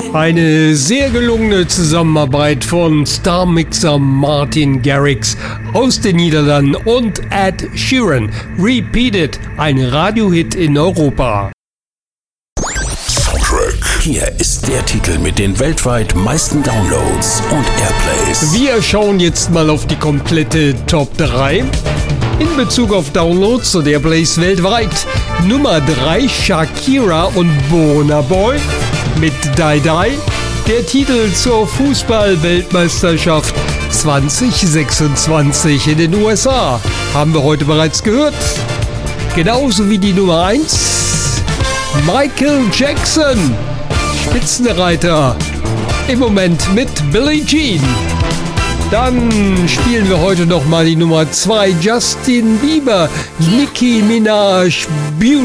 Eine sehr gelungene Zusammenarbeit von Starmixer Martin Garrix aus den Niederlanden und Ed Sheeran. Repeated, ein Radiohit in Europa. Hier ist der Titel mit den weltweit meisten Downloads und Airplays. Wir schauen jetzt mal auf die komplette Top 3. In Bezug auf Downloads und Airplays weltweit. Nummer 3 Shakira und Burna Boy mit Die Die. Der Titel zur Fußball-Weltmeisterschaft 2026 in den USA. Haben wir heute bereits gehört. Genauso wie die Nummer 1 Michael Jackson. Spitzenreiter im Moment mit Billie Jean. Dann spielen wir heute noch mal die Nummer 2 Justin Bieber, Nicki Minaj, Beautiful.